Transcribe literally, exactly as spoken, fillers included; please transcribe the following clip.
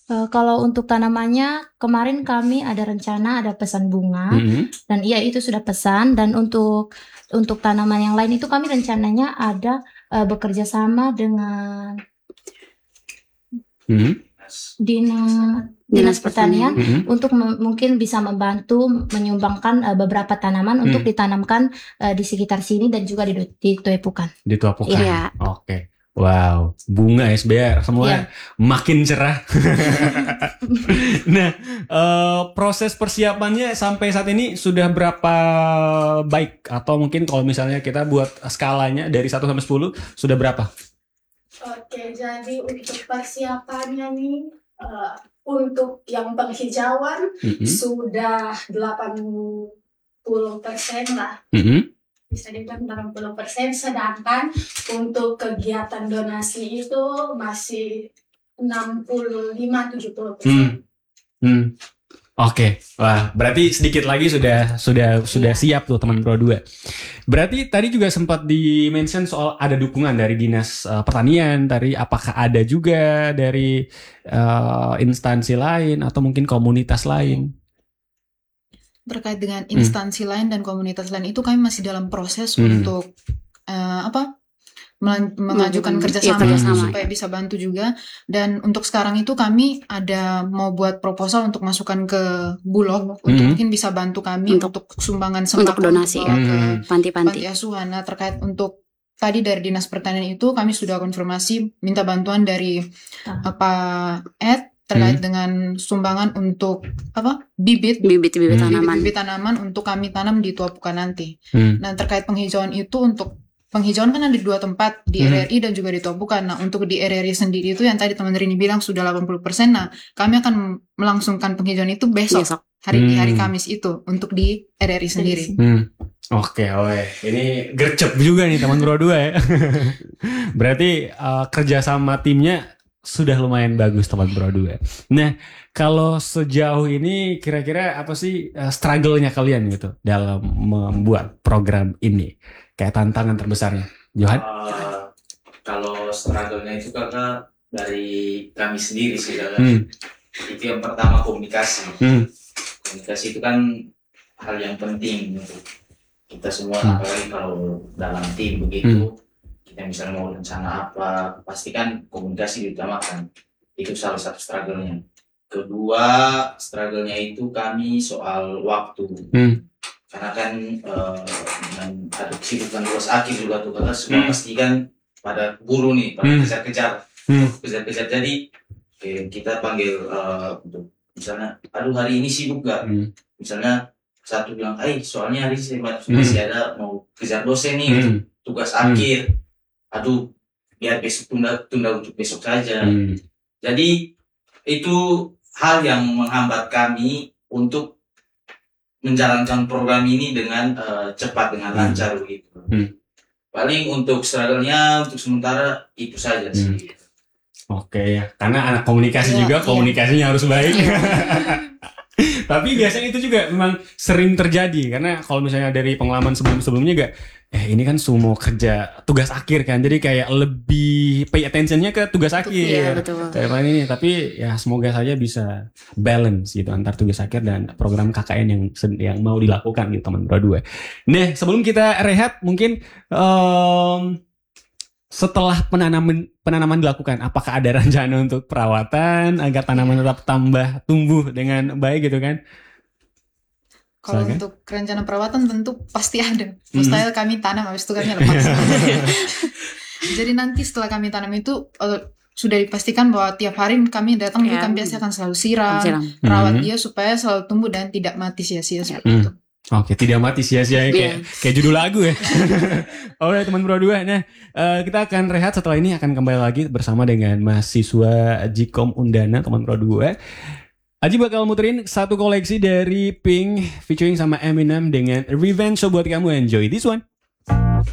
Uh, kalau untuk tanamannya, kemarin kami ada rencana ada pesan bunga, Mm-hmm. dan iya itu sudah pesan. Dan untuk untuk tanaman yang lain itu kami rencananya ada uh, bekerja sama dengan Mm-hmm. dinas dinas pertanian mm-hmm. untuk m- mungkin bisa membantu menyumbangkan uh, beberapa tanaman mm. untuk ditanamkan uh, di sekitar sini dan juga di di Tuepukan. Di Tuepukan. Iya. Oke. Okay. Wow, bunga S B R semua yeah. makin cerah. Nah, uh, proses persiapannya sampai saat ini sudah berapa baik? Atau mungkin kalau misalnya kita buat skalanya dari satu sampai sepuluh sudah berapa? Oke, jadi untuk persiapannya nih uh, untuk yang penghijauan mm-hmm. sudah delapan puluh persen lah. Mm-hmm. Bisa dibilang delapan puluh persen, sedangkan untuk kegiatan donasi itu masih enam puluh lima sampai tujuh puluh persen. Hmm. Hmm. Oke, okay. Wah, berarti sedikit lagi sudah sudah sudah yeah. siap tuh teman Pro dua. Berarti tadi juga sempat di-mention soal ada dukungan dari Dinas uh, Pertanian, tadi apakah ada juga dari uh, instansi lain atau mungkin komunitas lain? Terkait dengan instansi hmm. lain dan komunitas lain itu kami masih dalam proses hmm. untuk uh, apa melan- mengajukan hmm. kerjasama, ya, kerjasama supaya bisa bantu juga. Dan untuk sekarang itu kami ada mau buat proposal untuk masukkan ke Bulog hmm. untuk mungkin bisa bantu kami untuk, untuk sumbangan sembako untuk donasi untuk ya. ke panti-panti asuhan. Nah, terkait untuk tadi dari Dinas Pertanian itu kami sudah konfirmasi minta bantuan dari ah. Pak Ed terkait hmm. dengan sumbangan untuk apa bibit bibit bibit hmm. tanaman bibit tanaman untuk kami tanam di Tuepukan nanti. Hmm. Nah, terkait penghijauan itu untuk penghijauan kan ada di dua tempat di hmm. R R I dan juga di Tuepukan. Nah, untuk di R R I sendiri itu yang tadi teman Rini bilang sudah delapan puluh persen. Nah, kami akan melangsungkan penghijauan itu besok, besok. hari hmm. hari Kamis itu untuk di R R I sendiri. Hmm. Oke, oke. Ini gercep juga nih teman Pro dua ya. Berarti uh, kerja sama timnya sudah lumayan bagus teman Pro dua. Nah, kalau sejauh ini kira-kira apa sih uh, struggle-nya kalian gitu dalam membuat program ini? Kayak tantangan terbesarnya, Johan? Uh, kalau struggle-nya itu karena dari kami sendiri sih, karena hmm. itu yang pertama komunikasi. Hmm. Komunikasi itu kan hal yang penting untuk kita semua, hmm. apalagi kalau dalam tim begitu. Hmm. Kita misalnya mau rencana apa, pasti kan komunikasi diutamakan. Itu salah satu struggle-nya. Kedua, struggle-nya itu kami soal waktu. Hmm. Karena kan uh, dengan ada kesibukan tugas akhir juga tuh, karena semua hmm. pasti kan pada buru nih, pada hmm. kejar-kejar. Hmm. Kejar-kejar. Jadi eh, kita panggil uh, untuk misalnya, aduh hari ini sibuk gak? Hmm. Misalnya satu bilang, eh soalnya hari ini masih hmm. ada mau kejar dosen nih, hmm. tugas akhir. Aduh, biar besok tunda tunda untuk besok saja. Hmm. Jadi itu hal yang menghambat kami untuk menjalankan program ini dengan uh, cepat, dengan lancar hmm. gitu. Hmm. Paling untuk struggle-nya untuk sementara itu saja sih. Hmm. Oke ya, karena anak komunikasi ya, juga iya. komunikasinya harus baik. Tapi biasanya itu juga memang sering terjadi, karena kalau misalnya dari pengalaman sebelum-sebelumnya juga, eh ini kan semua kerja tugas akhir kan, jadi kayak lebih pay attention-nya ke tugas akhir. Iya, betul. Kayak ini, tapi ya semoga saja bisa balance gitu antar tugas akhir dan program K K N yang yang mau dilakukan gitu teman Pro dua. Nah, sebelum kita rehat mungkin um, setelah penanaman penanaman dilakukan, apakah ada rencana untuk perawatan agar tanaman tetap tambah tumbuh dengan baik gitu kan? Kalau Soalnya? Untuk rencana perawatan tentu pasti ada. Mustahil mm-hmm. kami tanam habis itu kami lepas. Jadi nanti setelah kami tanam itu uh, sudah dipastikan bahwa tiap hari kami datang yeah. kami biasa akan selalu siram, siram. rawat mm-hmm. dia supaya selalu tumbuh dan tidak mati sia-sia seperti mm. itu. Oke, tidak mati sia-sia ya, kayak, kayak judul lagu ya. Oke teman Pro dua. Nah, uh, kita akan rehat, setelah ini akan kembali lagi bersama dengan mahasiswa Jikom Undana teman Pro dua. Aji bakal muterin satu koleksi dari Pink featuring sama Eminem dengan Revenge, so buat kamu enjoy this one.